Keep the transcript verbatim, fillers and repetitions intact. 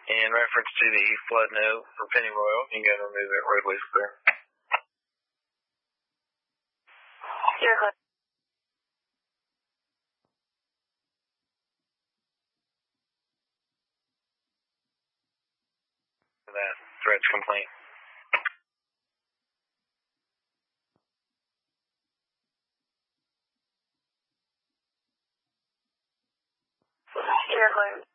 In reference to the flood note for Pennyroyal, you can go and remove it. Roadway's clear. You're clear. That threats complaint. You're clear.